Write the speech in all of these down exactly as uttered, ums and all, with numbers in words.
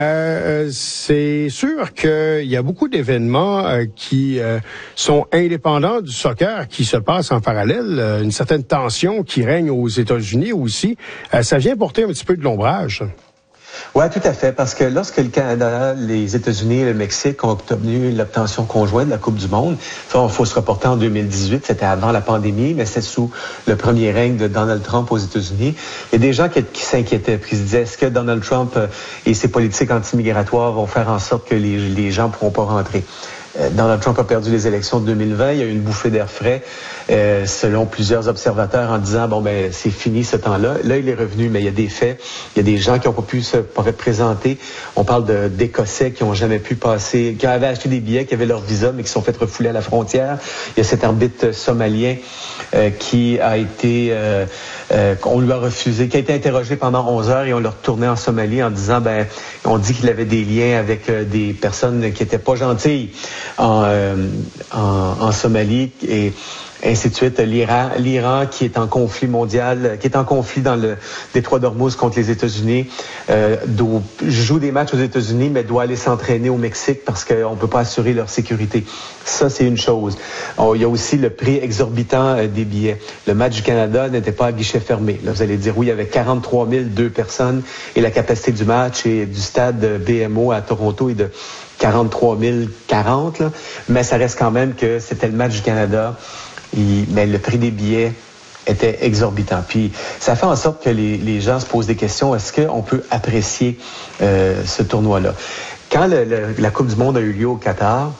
Euh, c'est sûr qu'il y a beaucoup d'événements euh, qui euh, sont indépendants du soccer qui se passent en parallèle. Euh, une certaine tension qui règne aux États-Unis aussi. Euh, ça vient porter un petit peu de l'ombrage. Oui, tout à fait, parce que lorsque le Canada, les États-Unis et le Mexique ont obtenu l'obtention conjointe de la Coupe du Monde, il faut se reporter en deux mille dix-huit, c'était avant la pandémie, mais c'était sous le premier règne de Donald Trump aux États-Unis. Il y a des gens qui, qui s'inquiétaient, puis ils se disaient, est-ce que Donald Trump et ses politiques anti-migratoires vont faire en sorte que les, les gens ne pourront pas rentrer? Donald Trump a perdu les élections de deux mille vingt. Il y a eu une bouffée d'air frais, euh, selon plusieurs observateurs, en disant, bon, ben c'est fini ce temps-là. Là, il est revenu, mais il y a des faits. Il y a des gens qui n'ont pas pu se présenter. On parle de, d'Écossais qui n'ont jamais pu passer, qui avaient acheté des billets, qui avaient leur visa, mais qui sont fait refouler à la frontière. Il y a cet arbitre somalien euh, qui a été... Euh, euh, on lui a refusé, qui a été interrogé pendant onze heures et on l'a retourné en Somalie en disant, ben, on dit qu'il avait des liens avec euh, des personnes qui étaient pas gentilles en, euh, en, en Somalie et ainsi de suite. L'Iran, l'Iran qui est en conflit mondial, qui est en conflit dans le détroit d'Ormuz contre les États-Unis, euh, joue des matchs aux États-Unis, mais doit aller s'entraîner au Mexique parce qu'on ne peut pas assurer leur sécurité. Ça, c'est une chose. Oh, il y a aussi le prix exorbitant euh, des billets. Le match du Canada n'était pas à guichet fermé. Là, vous allez dire, oui, il y avait quarante-trois mille deux personnes et la capacité du match et du stade B M O à Toronto est de quarante-trois mille quarante, là, mais ça reste quand même que c'était le match du Canada. Il, mais le prix des billets était exorbitant. Puis ça fait en sorte que les, les gens se posent des questions. Est-ce qu'on peut apprécier euh, ce tournoi-là? Quand le, le, la Coupe du Monde a eu lieu au Qatar,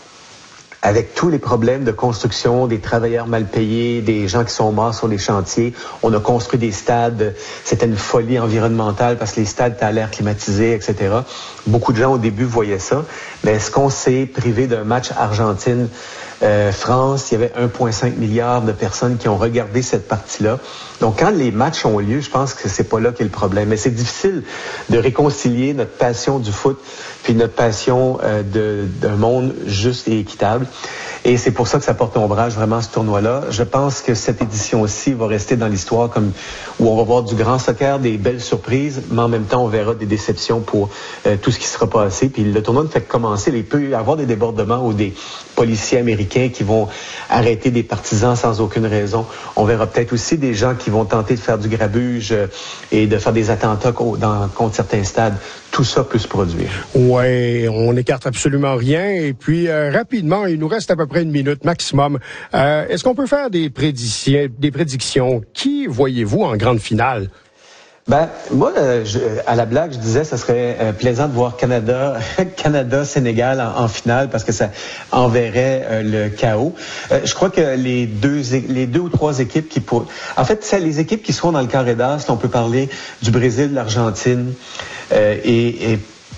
avec tous les problèmes de construction, des travailleurs mal payés, des gens qui sont morts sur les chantiers, on a construit des stades. C'était une folie environnementale parce que les stades étaient à l'air climatisé, et cetera. Beaucoup de gens au début voyaient ça. Mais est-ce qu'on s'est privé d'un match Argentine Euh, France, il y avait un virgule cinq milliard de personnes qui ont regardé cette partie-là. Donc, quand les matchs ont lieu, je pense que c'est pas là qu'est le problème. Mais c'est difficile de réconcilier notre passion du foot puis notre passion euh, de, d'un monde juste et équitable. Et c'est pour ça que ça porte ombrage vraiment ce tournoi-là. Je pense que cette édition-ci va rester dans l'histoire comme où on va voir du grand soccer, des belles surprises, mais en même temps, on verra des déceptions pour euh, tout ce qui sera passé. Puis le tournoi ne fait que commencer. Il peut y avoir des débordements ou des policiers américains qui vont arrêter des partisans sans aucune raison. On verra peut-être aussi des gens qui vont tenter de faire du grabuge euh, et de faire des attentats co- dans, contre certains stades. Tout ça peut se produire. Ouais, on n'écarte absolument rien. Et puis, euh, rapidement, il nous reste à peu près une minute maximum. Euh, est-ce qu'on peut faire des prédictions, des prédictions? Qui voyez-vous en grande finale? Ben, moi, euh, je, à la blague, je disais, ça serait euh, plaisant de voir Canada, Canada-Sénégal en, en finale parce que ça enverrait euh, le chaos. Euh, je crois que les deux, les deux ou trois équipes qui pour, en fait, c'est les équipes qui seront dans le carré d'as. On peut parler du Brésil, de l'Argentine euh, et, et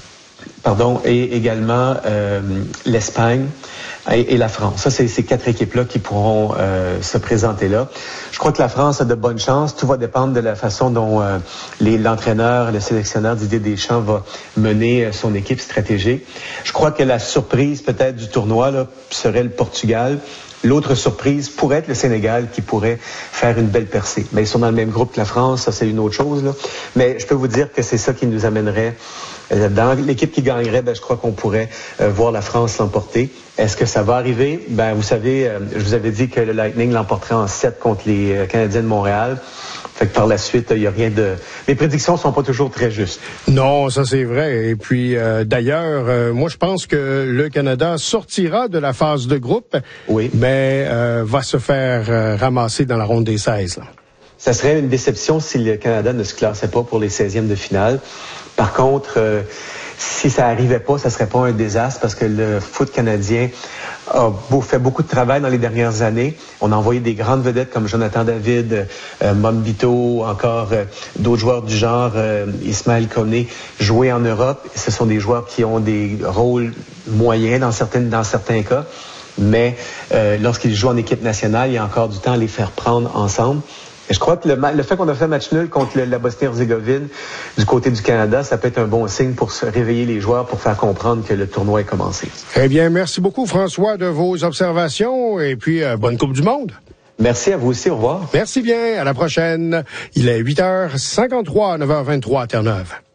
pardon, et également euh, l'Espagne et, et la France. Ça, c'est ces quatre équipes-là qui pourront euh, se présenter là. Je crois que la France a de bonnes chances. Tout va dépendre de la façon dont euh, les, l'entraîneur, le sélectionneur Didier Deschamps va mener euh, son équipe stratégique. Je crois que la surprise peut-être du tournoi là, serait le Portugal. L'autre surprise pourrait être le Sénégal qui pourrait faire une belle percée. Mais ils sont dans le même groupe que la France, ça c'est une autre chose, là. Mais je peux vous dire que c'est ça qui nous amènerait. Euh, dans l'équipe qui gagnerait, ben, je crois qu'on pourrait euh, voir la France l'emporter. Est-ce que ça va arriver? Ben, vous savez, euh, je vous avais dit que le Lightning l'emporterait en sept contre les euh, Canadiens de Montréal. Fait que par la suite, il n'y a rien de... Mes prédictions sont pas toujours très justes. Non, ça c'est vrai. Et puis, euh, d'ailleurs, euh, moi je pense que le Canada sortira de la phase de groupe, oui. mais euh, va se faire euh, ramasser dans la ronde des seize. Là. Ça serait une déception si le Canada ne se classait pas pour les seizièmes de finale. Par contre, euh, si ça arrivait pas, ça serait pas un désastre parce que le foot canadien a beau, fait beaucoup de travail dans les dernières années. On a envoyé des grandes vedettes comme Jonathan David, euh, Mambito, encore euh, d'autres joueurs du genre, euh, Ismaël Koné, jouer en Europe. Ce sont des joueurs qui ont des rôles moyens dans certaines, dans certains cas. Mais euh, lorsqu'ils jouent en équipe nationale, il y a encore du temps à les faire prendre ensemble. Et je crois que le, le fait qu'on a fait match nul contre le, la Bosnie-Herzégovine du côté du Canada, ça peut être un bon signe pour se réveiller les joueurs, pour faire comprendre que le tournoi est commencé. Eh bien, merci beaucoup François de vos observations et puis euh, bonne Coupe du Monde. Merci à vous aussi, au revoir. Merci bien, à la prochaine. Il est huit heures cinquante-trois, neuf heures vingt-trois à Terre-Neuve.